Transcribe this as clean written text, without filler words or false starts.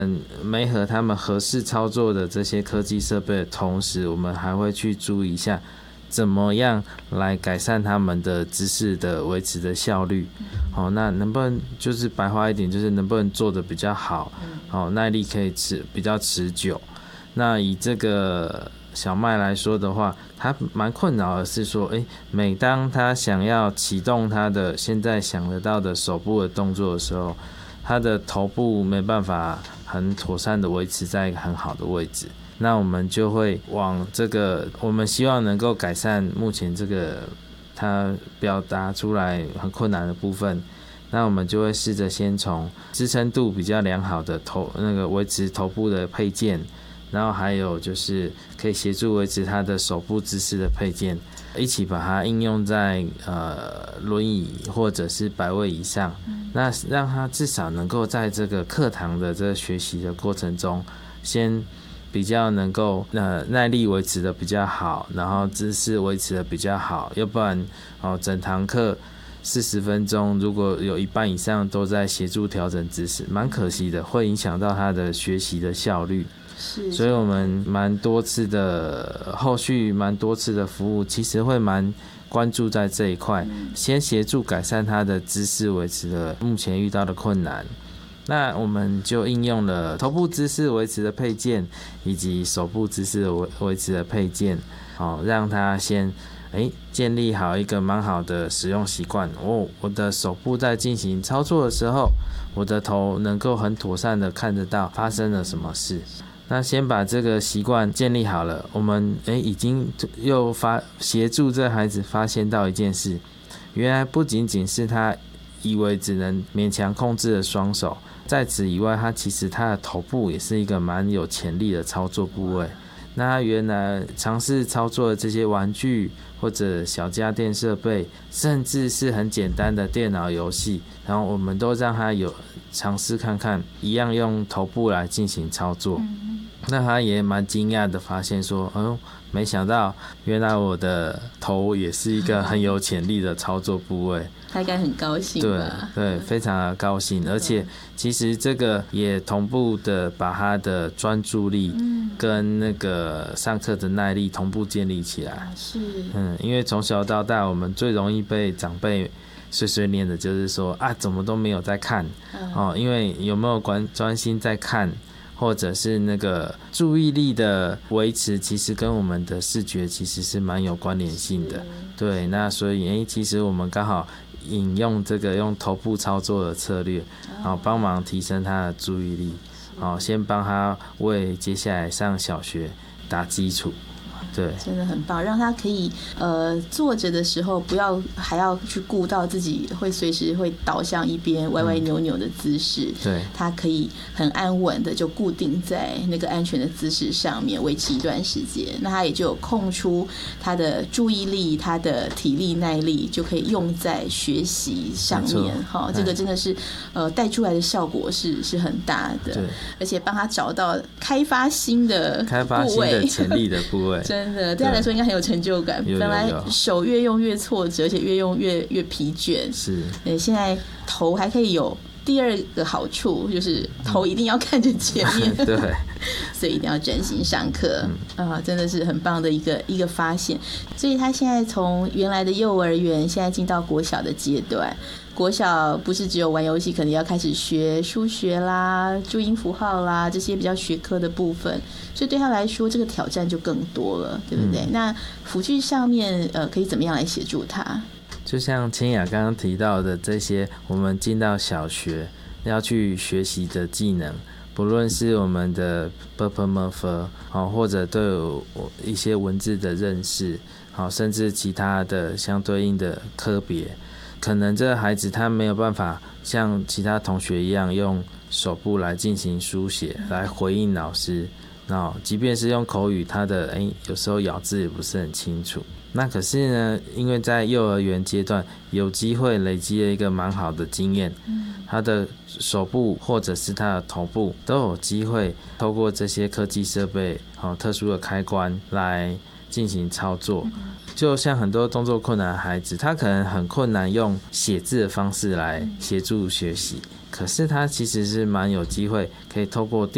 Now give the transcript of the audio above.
媒合他们合适操作的这些科技设备的同时，我们还会去注意一下怎么样来改善他们的姿势的维持的效率。那能不能就是白话一点，就是能不能做得比较好，耐力可以比较持久。那以这个小麦来说的话，他蛮困扰的是说，每当他想要启动他的现在想得到的手部的动作的时候，他的头部没办法很妥善的维持在一个很好的位置。那我们就会往这个我们希望能够改善目前这个他表达出来很困难的部分，那我们就会试着先从支撑度比较良好的维持头部的配件，然后还有就是可以协助维持他的手部姿势的配件，一起把它应用在轮椅或者是摆位椅上，那让他至少能够在这个课堂的这个学习的过程中，先比较能够耐力维持的比较好，然后姿势维持的比较好，要不然整堂课40分钟，如果有一半以上都在协助调整姿势，蛮可惜的，会影响到他的学习的效率。所以我们后续蛮多次的服务，其实会蛮关注在这一块，先协助改善他的姿势维持的目前遇到的困难。那我们就应用了头部姿势维持的配件以及手部姿势维持的配件，让他先建立好一个蛮好的使用习惯。我的手部在进行操作的时候，我的头能够很妥善的看得到发生了什么事。那先把这个习惯建立好了，我们已经又协助这孩子发现到一件事，原来不仅仅是他以为只能勉强控制的双手，在此以外，他的头部也是一个蛮有潜力的操作部位。那他原来尝试操作的这些玩具或者小家电设备，甚至是很简单的电脑游戏，然后我们都让他有尝试看看，一样用头部来进行操作。那他也蛮惊讶的发现说，没想到原来我的头也是一个很有潜力的操作部位。 他应该很高兴吧？ 对，非常的高兴，而且其实这个也同步的把他的专注力跟那个上课的耐力同步建立起来。 是， 因为从小到大，我们最容易被长辈碎碎念的就是说怎么都没有在看，因为有没有专心在看，或者是那个注意力的维持，其实跟我们的视觉其实是蛮有关联性的。对，那所以其实我们刚好引用这个用头部操作的策略，帮忙提升他的注意力，先帮他为接下来上小学打基础。对， 真的很棒，让他可以坐着的时候还要去顾到自己会随时会倒向一边歪歪扭扭的姿势， 对， 他可以很安稳的就固定在那个安全的姿势上面维持一段时间，那他也就有空出他的注意力，他的体力耐力就可以用在学习上面。这个真的是带出来的效果是很大的，对，而且帮他找到开发新的潜力的部位。 真的对他来说应该很有成就感。本来手越用越挫折，而且越用越疲倦。是，现在头还可以有第二个好处，就是头一定要看着前面。 对， 所以一定要专心上课。真的是很棒的一个发现。所以他现在从原来的幼儿园，现在进到国小的阶段。国小不是只有玩游戏，可能要开始学数学啦、注音符号啦，这些比较学科的部分，所以对他来说这个挑战就更多了，对不对？那辅具上面可以怎么样来协助他？ 就像千雅刚刚提到的这些，我们进到小学要去学习的技能，不论是我们的 //， 或者对一些文字的认识，甚至其他的相对应的科别，可能这个孩子他没有办法像其他同学一样用手部来进行书写来回应老师，即便是用口语，他的有时候咬字也不是很清楚。那可是呢，因为在幼儿园阶段有机会累积了一个蛮好的经验，他的手部或者是他的头部都有机会透过这些科技设备特殊的开关来进行操作。就像很多动作困难的孩子，他可能很困难用写字的方式来协助学习，可是他其实是蛮有机会可以透过